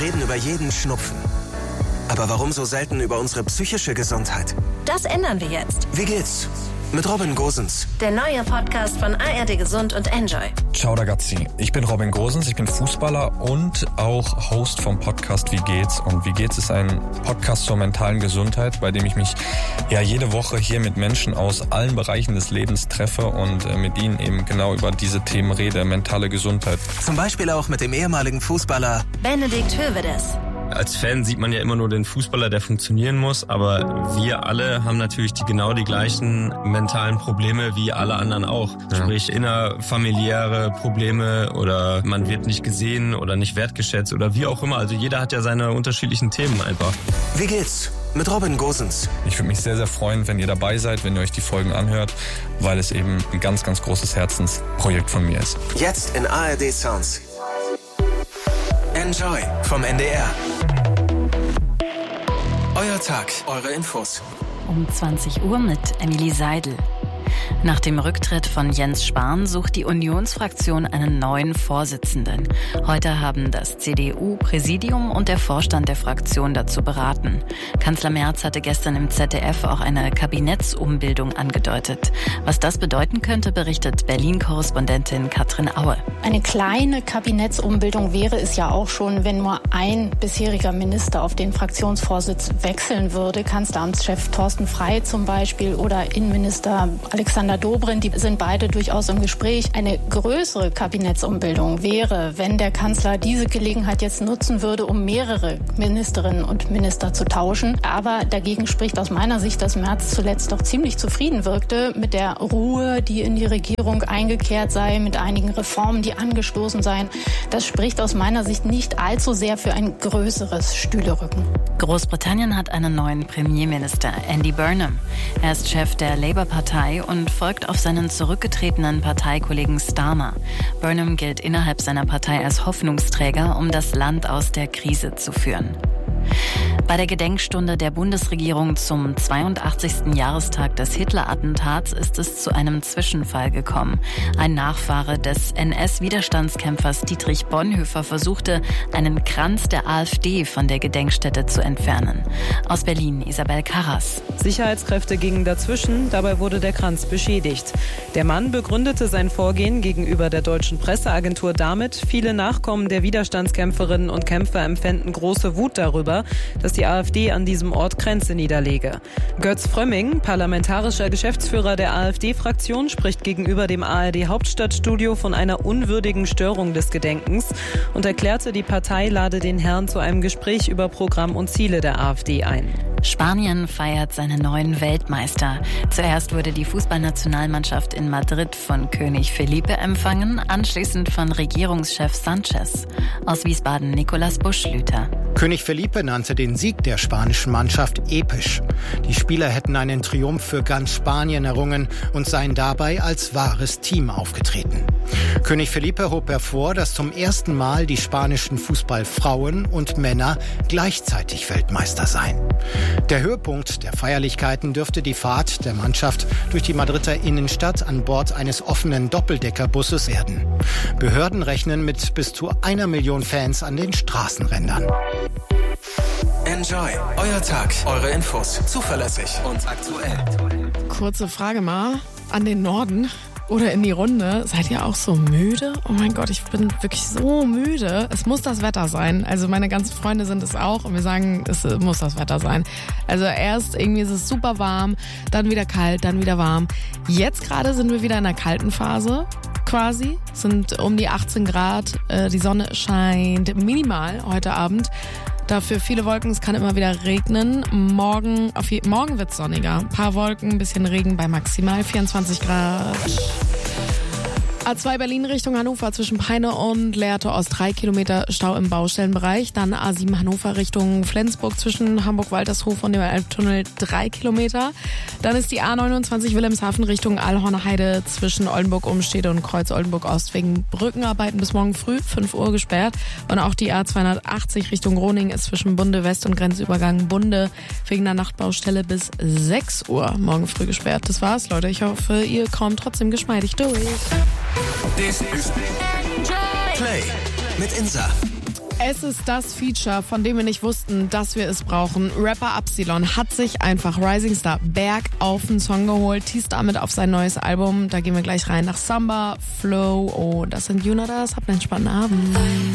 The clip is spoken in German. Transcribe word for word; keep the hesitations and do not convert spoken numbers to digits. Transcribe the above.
reden über jeden Schnupfen. Aber warum so selten über unsere psychische Gesundheit? Das ändern wir jetzt. Wie geht's? Mit Robin Gosens. Der neue Podcast von A R D Gesund und Enjoy. Ciao ragazzi, ich bin Robin Gosens, ich bin Fußballer und auch Host vom Podcast Wie geht's? Und Wie geht's ist ein Podcast zur mentalen Gesundheit, bei dem ich mich ja jede Woche hier mit Menschen aus allen Bereichen des Lebens treffe und äh, mit ihnen eben genau über diese Themen rede, mentale Gesundheit. Zum Beispiel auch mit dem ehemaligen Fußballer Benedikt Hövedes. Als Fan sieht man ja immer nur den Fußballer, der funktionieren muss, aber wir alle haben natürlich die genau die gleichen mentalen Probleme wie alle anderen auch. Ja. Sprich innerfamiliäre Probleme oder man wird nicht gesehen oder nicht wertgeschätzt oder wie auch immer. Also jeder hat ja seine unterschiedlichen Themen einfach. Wie geht's? Mit Robin Gosens. Ich würde mich sehr, sehr freuen, wenn ihr dabei seid, wenn ihr euch die Folgen anhört, weil es eben ein ganz, ganz großes Herzensprojekt von mir ist. Jetzt in A R D Sounds. Enjoy vom N D R. Euer Tag, eure Infos. Um zwanzig Uhr mit Emily Seidel. Nach dem Rücktritt von Jens Spahn sucht die Unionsfraktion einen neuen Vorsitzenden. Heute haben das C D U-Präsidium und der Vorstand der Fraktion dazu beraten. Kanzler Merz hatte gestern im Z D F auch eine Kabinettsumbildung angedeutet. Was das bedeuten könnte, berichtet Berlin-Korrespondentin Katrin Aue. Eine kleine Kabinettsumbildung wäre es ja auch schon, wenn nur ein bisheriger Minister auf den Fraktionsvorsitz wechseln würde. Kanzleramtschef Thorsten Frey zum Beispiel oder Innenminister Alexander Dobrindt, die sind beide durchaus im Gespräch. Eine größere Kabinettsumbildung wäre, wenn der Kanzler diese Gelegenheit jetzt nutzen würde, um mehrere Ministerinnen und Minister zu tauschen. Aber dagegen spricht aus meiner Sicht, dass Merz zuletzt doch ziemlich zufrieden wirkte mit der Ruhe, die in die Regierung eingekehrt sei, mit einigen Reformen, die angestoßen seien. Das spricht aus meiner Sicht nicht allzu sehr für ein größeres Stühlerücken. Großbritannien hat einen neuen Premierminister, Andy Burnham. Er ist Chef der Labour-Partei und folgt auf seinen zurückgetretenen Parteikollegen Starmer. Burnham gilt innerhalb seiner Partei als Hoffnungsträger, um das Land aus der Krise zu führen. Bei der Gedenkstunde der Bundesregierung zum zweiundachtzigsten Jahrestag des Hitler-Attentats ist es zu einem Zwischenfall gekommen. Ein Nachfahre des N S-Widerstandskämpfers Dietrich Bonhoeffer versuchte, einen Kranz der AfD von der Gedenkstätte zu entfernen. Aus Berlin, Isabel Karras. Sicherheitskräfte gingen dazwischen, dabei wurde der Kranz beschädigt. Der Mann begründete sein Vorgehen gegenüber der deutschen Presseagentur damit, viele Nachkommen der Widerstandskämpferinnen und Kämpfer empfänden große Wut darüber, dass die AfD an diesem Ort Kränze niederlege. Götz Frömming, parlamentarischer Geschäftsführer der AfD-Fraktion, spricht gegenüber dem A R D-Hauptstadtstudio von einer unwürdigen Störung des Gedenkens und erklärte, die Partei lade den Herrn zu einem Gespräch über Programm und Ziele der AfD ein. Spanien feiert seine neuen Weltmeister. Zuerst wurde die Fußballnationalmannschaft in Madrid von König Felipe empfangen, anschließend von Regierungschef Sanchez. Aus Wiesbaden Nicolas Buschlüter. König Felipe nannte den Sieg der spanischen Mannschaft episch. Die Spieler hätten einen Triumph für ganz Spanien errungen und seien dabei als wahres Team aufgetreten. König Felipe hob hervor, dass zum ersten Mal die spanischen Fußballfrauen und Männer gleichzeitig Weltmeister seien. Der Höhepunkt der Feierlichkeiten dürfte die Fahrt der Mannschaft durch die Madrider Innenstadt an Bord eines offenen Doppeldeckerbusses werden. Behörden rechnen mit bis zu einer Million Fans an den Straßenrändern. Enjoy. Euer Tag, eure Infos. Zuverlässig und aktuell. Kurze Frage mal an den Norden oder in die Runde. Seid ihr auch so müde? Oh mein Gott, ich bin wirklich so müde. Es muss das Wetter sein. Also meine ganzen Freunde sind es auch und wir sagen, es muss das Wetter sein. Also erst irgendwie ist es super warm, dann wieder kalt, dann wieder warm. Jetzt gerade sind wir wieder in der kalten Phase. Quasi, es sind um die achtzehn Grad, die Sonne scheint minimal heute Abend. Dafür viele Wolken, es kann immer wieder regnen. Morgen, auf je, morgen wird es sonniger. Ein paar Wolken, ein bisschen Regen bei maximal vierundzwanzig Grad. A zwei Berlin Richtung Hannover zwischen Peine und Lehrte Ost drei Kilometer Stau im Baustellenbereich. Dann A sieben Hannover Richtung Flensburg zwischen Hamburg-Waltershof und dem Elbtunnel drei Kilometer. Dann ist die A neunundzwanzig Wilhelmshaven Richtung Allhorner Heide zwischen Oldenburg-Umstede und Kreuz-Oldenburg-Ost wegen Brückenarbeiten bis morgen früh fünf Uhr gesperrt. Und auch die A zweihundertachtzig Richtung Groningen ist zwischen Bunde West und Grenzübergang Bunde wegen der Nachtbaustelle bis sechs Uhr morgen früh gesperrt. Das war's, Leute. Ich hoffe, ihr kommt trotzdem geschmeidig durch. This is Play mit Insa. Es ist das Feature, von dem wir nicht wussten, dass wir es brauchen. Rapper Absilon hat sich einfach Rising Star Berg auf den Song geholt, teast damit auf sein neues Album. Da gehen wir gleich rein nach Samba, Flow. Oh, das sind You Know Das. Habt einen entspannten Abend.